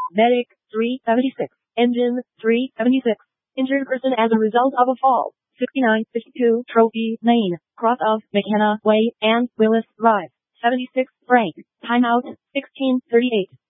Medic 376. Engine 376. Injured person as a result of a fall. 6952 Trophy Lane, cross of McKenna Way and Willis Drive. 76 Frank. Timeout 16:38.